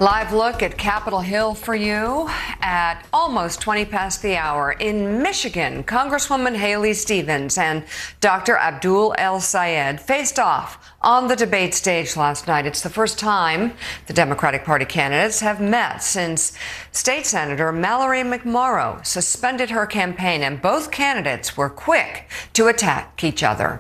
Live look at Capitol Hill for you at almost 20 past the hour. In Michigan, Congresswoman Haley Stevens and Dr. Abdul El-Sayed faced off on the debate stage last night. It's the first time the Democratic Party candidates have met since State Senator Mallory McMorrow suspended her campaign, and both candidates were quick to attack each other.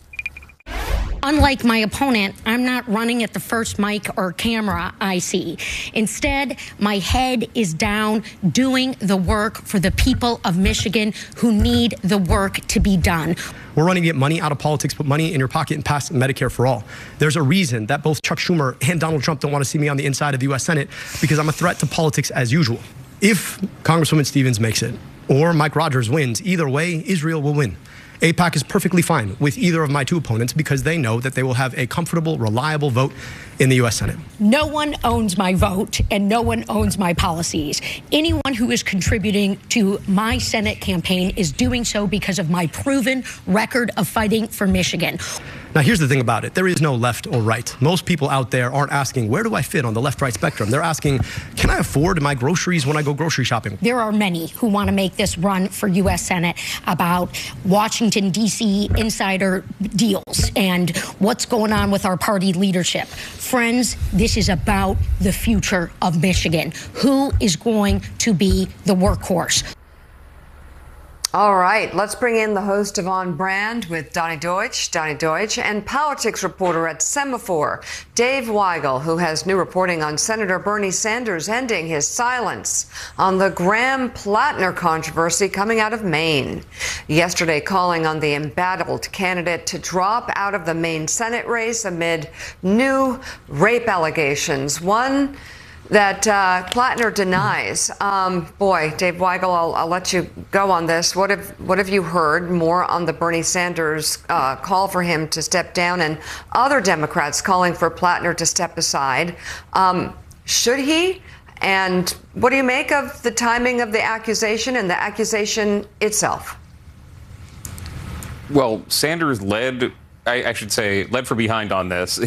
Unlike my opponent, I'm not running at the first mic or camera I see. Instead, my head is down doing the work for the people of Michigan who need the work to be done. We're running to get money out of politics, put money in your pocket, and pass Medicare for all. There's a reason that both Chuck Schumer and Donald Trump don't want to see me on the inside of the U.S. Senate, because I'm a threat to politics as usual. If Congresswoman Stevens makes it or Mike Rogers wins, either way, Israel will win. AIPAC is perfectly fine with either of my two opponents because they know that they will have a comfortable, reliable vote in the U.S. Senate. No one owns my vote and no one owns my policies. Anyone who is contributing to my Senate campaign is doing so because of my proven record of fighting for Michigan. Now, here's the thing about it. There is no left or right. Most people out there aren't asking, where do I fit on the left-right spectrum? They're asking, can I afford my groceries when I go grocery shopping? There are many who want to make this run for U.S. Senate about Washington, D.C. insider deals and what's going on with our party leadership. Friends, this is about the future of Michigan. Who is going to be the workhorse? All right, let's bring in the host of On Brand with Donny Deutsch, and politics reporter at Semaphore, Dave Weigel, who has new reporting on Senator Bernie Sanders ending his silence on the Graham-Plattner controversy coming out of Maine. Yesterday, calling on the embattled candidate to drop out of the Maine Senate race amid new rape allegations. One that Plattner denies. Boy, Dave Weigel, I'll let you go on this. What have you heard more on the Bernie Sanders call for him to step down and other Democrats calling for Plattner to step aside? Should he? And what do you make of the timing of the accusation and the accusation itself? Well, Sanders led from behind on this.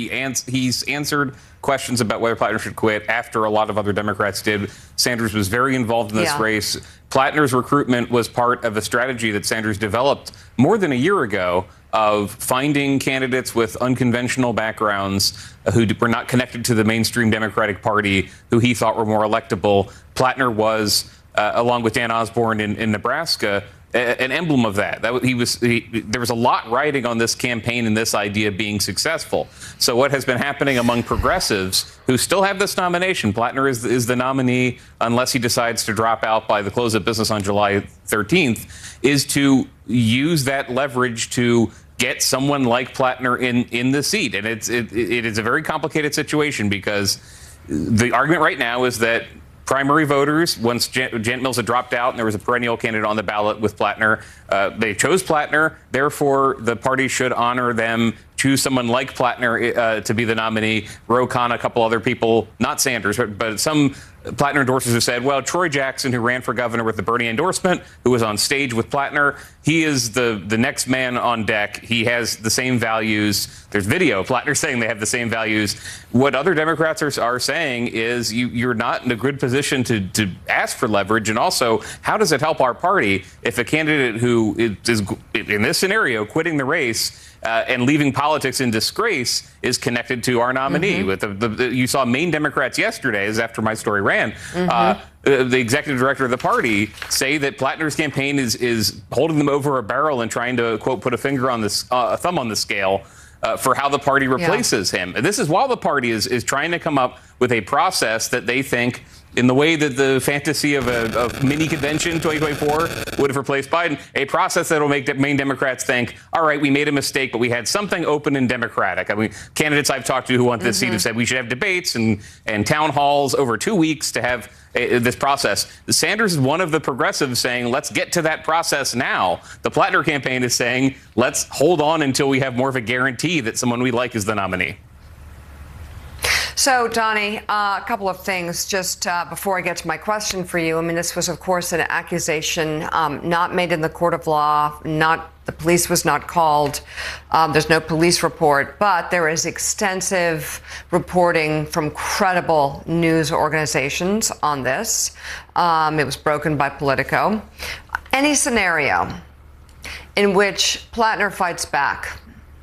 He's answered questions about whether Plattner should quit after a lot of other Democrats did. Sanders was very involved in this race. Plattner's recruitment was part of a strategy that Sanders developed more than a year ago of finding candidates with unconventional backgrounds who were not connected to the mainstream Democratic Party, who he thought were more electable. Plattner was, along with Dan Osborne in Nebraska, an emblem of that. There was a lot riding on this campaign and this idea being successful. So what has been happening among progressives who still have this nomination, Plattner is the nominee unless he decides to drop out by the close of business on July 13th, is to use that leverage to get someone like Plattner in the seat. And it is a very complicated situation because the argument right now is that primary voters, once Janet Mills had dropped out and there was a perennial candidate on the ballot with Plattner, they chose Plattner. Therefore, the party should honor them, choose someone like Plattner to be the nominee. Ro Khanna, a couple other people, not Sanders, but some Plattner endorsers who said, well, Troy Jackson, who ran for governor with the Bernie endorsement, who was on stage with Plattner, he is the next man on deck. He has the same values. There's video of Plattner saying they have the same values. What other Democrats are saying is you're not in a good position to ask for leverage. And also, how does it help our party if a candidate who is in this scenario, quitting the race and leaving politics in disgrace is connected to our nominee? With you saw Maine Democrats yesterday, as after my story ran, the executive director of the party say that Plattner's campaign is holding them over a barrel and trying to, quote, put a finger on this, a thumb on the scale for how the party replaces him. And this is while the party is trying to come up with a process that they think, in the way that the fantasy of a mini convention 2024 would have replaced Biden, a process that will make Maine Democrats think, all right, we made a mistake, but we had something open and democratic. I mean, candidates I've talked to who want this seat have said we should have debates and town halls over 2 weeks to have this process. Sanders is one of the progressives saying, let's get to that process now. The Plattner campaign is saying, let's hold on until we have more of a guarantee that someone we like is the nominee. So, Donny, a couple of things just before I get to my question for you. I mean, this was, of course, an accusation not made in the court of law, not The police was not called. There's no police report, but there is extensive reporting from credible news organizations on this. It was broken by Politico. Any scenario in which Plattner fights back?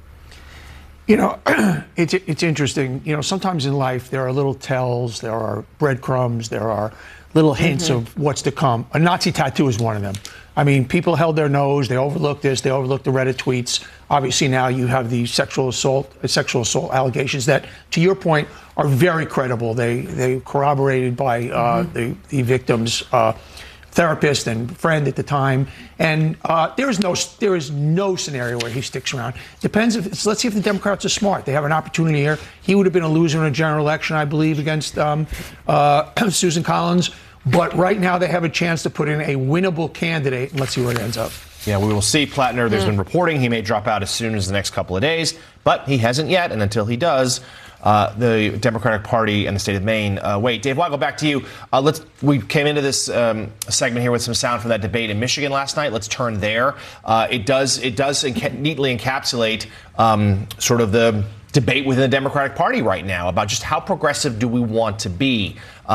You know, it's interesting. You know, sometimes in life there are little tells, there are breadcrumbs, there are little hints of what's to come. A Nazi tattoo is one of them. I mean, people held their nose. They overlooked this. They overlooked the Reddit tweets. Obviously, now you have the sexual assault allegations that, to your point, are very credible. They corroborated by the victim's therapist and friend at the time. And there is no scenario where he sticks around. Depends if let's see if the Democrats are smart. They have an opportunity here. He would have been a loser in a general election, I believe, against Susan Collins. But right now they have a chance to put in a winnable candidate, and let's see where it ends up. Yeah, we will see. Plattner, there's been reporting he may drop out as soon as the next couple of days, but he hasn't yet. And until he does, the Democratic Party and the state of Maine wait. Dave Weigel, back to you. We came into this segment here with some sound from that debate in Michigan last night. Let's turn there. It does neatly encapsulate sort of the debate within the Democratic Party right now about just how progressive do we want to be.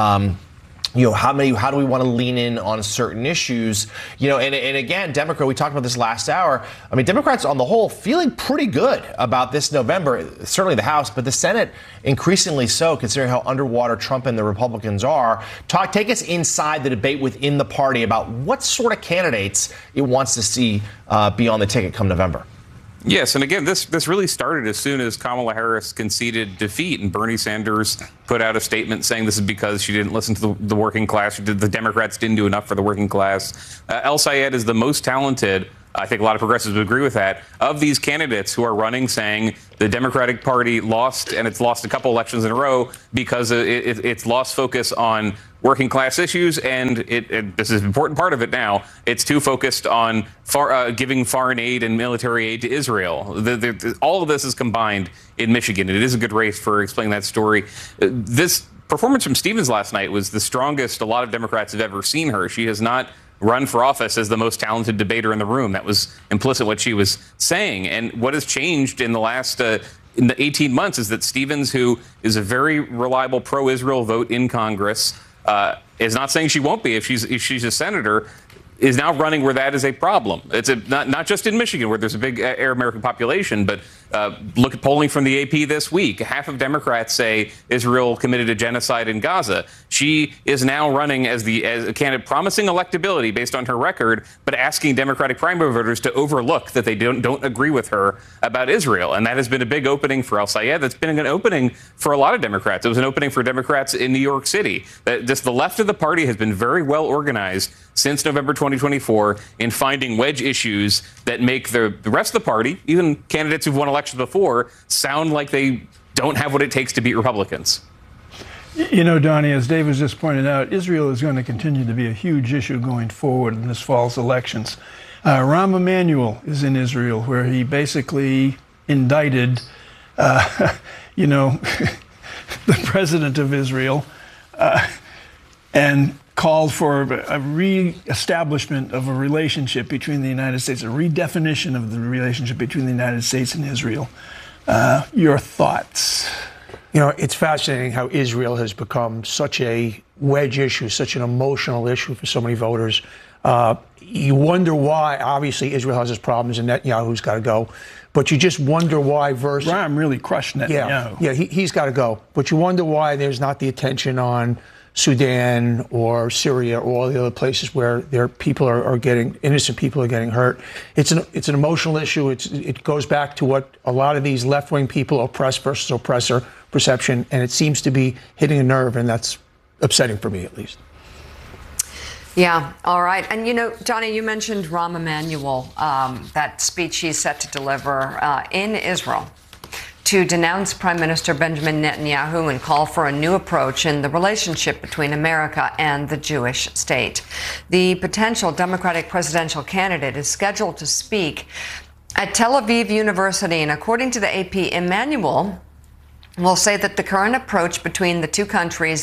You know, how do we want to lean in on certain issues? You know, and again, we talked about this last hour. I mean, Democrats on the whole feeling pretty good about this November, certainly the House, but the Senate increasingly so, considering how underwater Trump and the Republicans are. Take us inside the debate within the party about what sort of candidates it wants to see be on the ticket come November. Yes, and again, this really started as soon as Kamala Harris conceded defeat, and Bernie Sanders put out a statement saying this is because she didn't listen to the working class. The Democrats didn't do enough for the working class. El Sayed is the most talented. I think a lot of progressives would agree with that. Of these candidates who are running, saying the Democratic Party lost, and it's lost a couple elections in a row because it's lost focus on working class issues, and this is an important part of it now. It's too focused on giving foreign aid and military aid to Israel. All of this is combined in Michigan. It is a good race for explaining that story. This performance from Stevens last night was the strongest a lot of Democrats have ever seen her. She has not run for office as the most talented debater in the room. That was implicit what she was saying. And what has changed in the last in the 18 months is that Stevens, who is a very reliable pro-Israel vote in Congress, is not saying she won't be if she's a senator, is now running where that is a problem. It's not just in Michigan, where there's a big Arab American population, but look at polling from the AP this week. Half of Democrats say Israel committed a genocide in Gaza. She is now running as a candidate promising electability based on her record, but asking Democratic primary voters to overlook that they don't agree with her about Israel. And that has been a big opening for El Sayed. That's been an opening for a lot of Democrats. It was an opening for Democrats in New York City. Just the left of the party has been very well organized since November 2024 in finding wedge issues that make the rest of the party, even candidates who've won elections before, sound like they don't have what it takes to beat Republicans. You know, Donnie, as Dave has just pointed out, Israel is going to continue to be a huge issue going forward in this fall's elections. Rahm Emanuel is in Israel, where he basically indicted, the president of Israel and called for a re-establishment of a relationship between the United States, a redefinition of the relationship between the United States and Israel. Your thoughts? You know, it's fascinating how Israel has become such a wedge issue, such an emotional issue for so many voters. You wonder why. Obviously, Israel has its problems, and Netanyahu's got to go. But you just wonder why versus... Rahm really crushed Netanyahu. Yeah, he's got to go. But you wonder why there's not the attention on Sudan or Syria or all the other places where people are getting, innocent people are getting hurt. It's an emotional issue. It goes back to what a lot of these left-wing people, oppressed versus oppressor perception, and it seems to be hitting a nerve, and that's upsetting for me at least. Yeah, all right. And, Johnny, you mentioned Rahm Emanuel, that speech he's set to deliver in Israel to denounce Prime Minister Benjamin Netanyahu and call for a new approach in the relationship between America and the Jewish state. The potential Democratic presidential candidate is scheduled to speak at Tel Aviv University, and according to the AP, Emanuel will say that the current approach between the two countries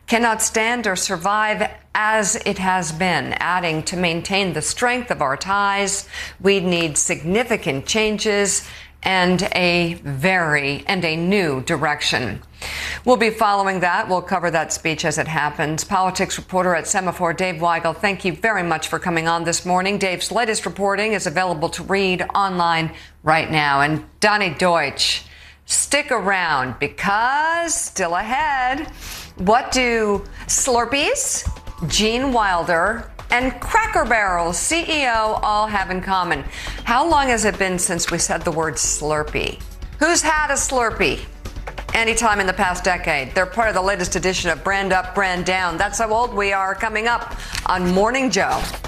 cannot stand or survive as it has been, adding to maintain the strength of our ties, we need significant changes and a new direction. We'll be following that. We'll cover that speech as it happens. Politics reporter at Semafor, Dave Weigel, thank you very much for coming on this morning. Dave's latest reporting is available to read online right now. And Donny Deutsch, stick around because still ahead, what do Slurpees, Gene Wilder, and Cracker Barrel's CEO all have in common? How long has it been since we said the word Slurpee? Who's had a Slurpee? Anytime in the past decade. They're part of the latest edition of Brand Up, Brand Down. That's how old we are, coming up on Morning Joe.